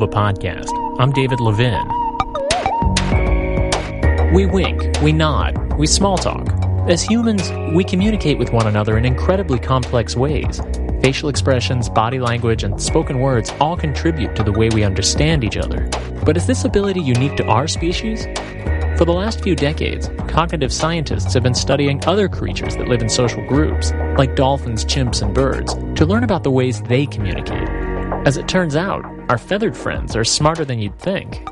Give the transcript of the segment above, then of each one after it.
a podcast. I'm David Levin. We wink, we nod, we small talk. As humans, we communicate with one another in incredibly complex ways. Facial expressions, body language, and spoken words all contribute to the way we understand each other. But is this ability unique to our species? For the last few decades, cognitive scientists have been studying other creatures that live in social groups, like dolphins, chimps, and birds, to learn about the ways they communicate. As it turns out, our feathered friends are smarter than you'd think.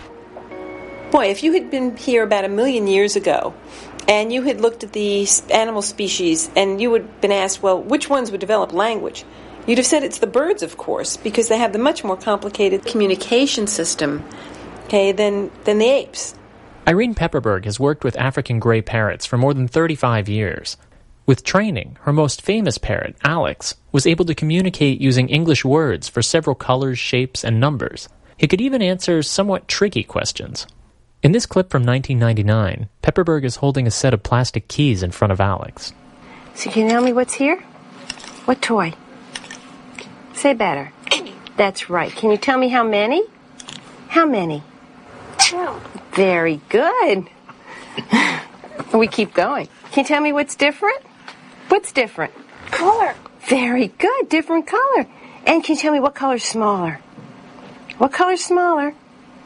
Boy, if you had been here about 1 million years ago, and you had looked at the animal species, and you had been asked, well, which ones would develop language? You'd have said it's the birds, of course, because they have the much more complicated communication system, than the apes. Irene Pepperberg has worked with African gray parrots for more than 35 years. With training, her most famous parrot, Alex, was able to communicate using English words for several colors, shapes, and numbers. He could even answer somewhat tricky questions. In this clip from 1999, Pepperberg is holding a set of plastic keys in front of Alex. So can you tell me what's here? What toy? Say better. That's right. Can you tell me how many? How many? 2. Very good. We keep going. Can you tell me what's different? What's different? Color. Very good. Different color. And can you tell me what color's smaller? What color's smaller?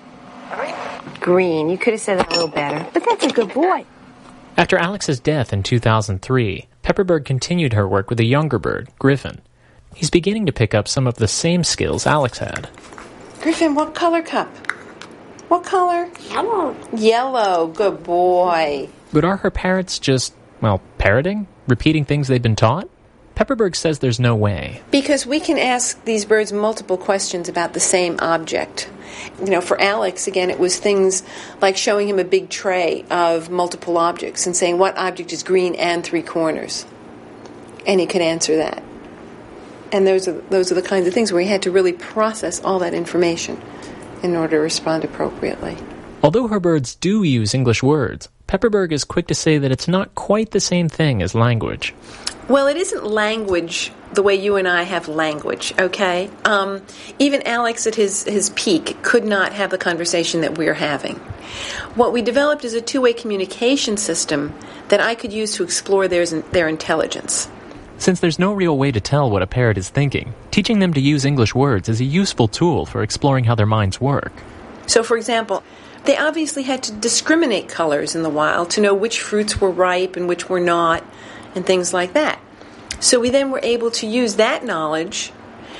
Green. You could have said that a little better, but that's a good boy. After Alex's death in 2003, Pepperberg continued her work with a younger bird, Griffin. He's beginning to pick up some of the same skills Alex had. Griffin, what color cup? What color? Yellow. Yellow. Good boy. But are her parrots just, parroting? Repeating things they've been taught? Pepperberg says there's no way. Because we can ask these birds multiple questions about the same object. For Alex, again, it was things like showing him a big tray of multiple objects and saying, what object is green and 3 corners? And he could answer that. And those are the kinds of things where he had to really process all that information in order to respond appropriately. Although her birds do use English words, Pepperberg is quick to say that it's not quite the same thing as language. Well, it isn't language the way you and I have language, okay? Even Alex at his peak could not have the conversation that we're having. What we developed is a two-way communication system that I could use to explore their intelligence. Since there's no real way to tell what a parrot is thinking, teaching them to use English words is a useful tool for exploring how their minds work. So, for example, they obviously had to discriminate colors in the wild to know which fruits were ripe and which were not, and things like that. So we then were able to use that knowledge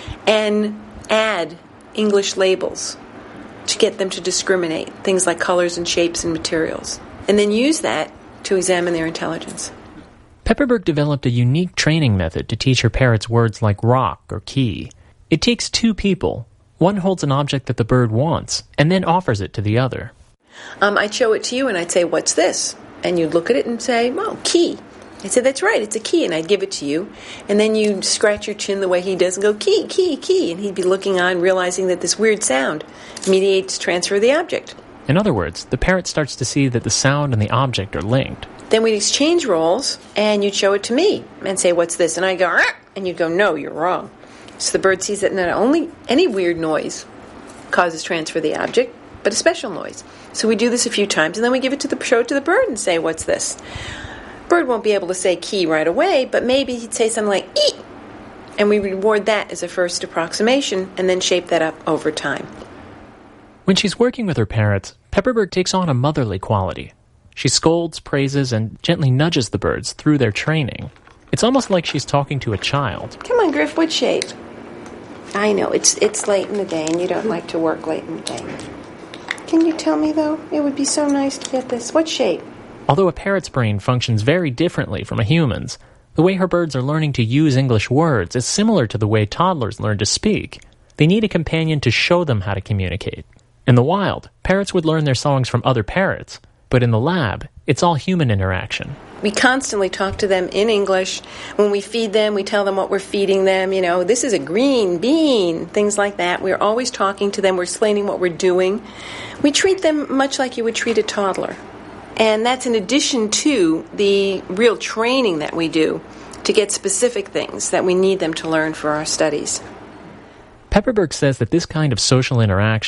and add English labels to get them to discriminate things like colors and shapes and materials, and then use that to examine their intelligence. Pepperberg developed a unique training method to teach her parrots words like rock or key. It takes 2 people. One holds an object that the bird wants, and then offers it to the other. I'd show it to you, and I'd say, what's this? And you'd look at it and say, oh, key. I'd say, that's right, it's a key, and I'd give it to you. And then you'd scratch your chin the way he does and go, key, key, key. And he'd be looking on, realizing that this weird sound mediates transfer of the object. In other words, the parrot starts to see that the sound and the object are linked. Then we'd exchange roles, and you'd show it to me and say, what's this? And I'd go, argh! And you'd go, no, you're wrong. So the bird sees that not only any weird noise causes transfer of the object, but a special noise. So we do this a few times, and then we show it to the bird and say, what's this? Bird won't be able to say key right away, but maybe he'd say something like, eat! And we reward that as a first approximation, and then shape that up over time. When she's working with her parrots, Pepperberg takes on a motherly quality. She scolds, praises, and gently nudges the birds through their training. It's almost like she's talking to a child. Come on, Griff, what shape? I know, it's late in the day, and you don't like to work late in the day. Can you tell me, though? It would be so nice to get this. What shape? Although a parrot's brain functions very differently from a human's, the way her birds are learning to use English words is similar to the way toddlers learn to speak. They need a companion to show them how to communicate. In the wild, parrots would learn their songs from other parrots, but in the lab, it's all human interaction. We constantly talk to them in English. When we feed them, we tell them what we're feeding them. This is a green bean, things like that. We're always talking to them. We're explaining what we're doing. We treat them much like you would treat a toddler. And that's in addition to the real training that we do to get specific things that we need them to learn for our studies. Pepperberg says that this kind of social interaction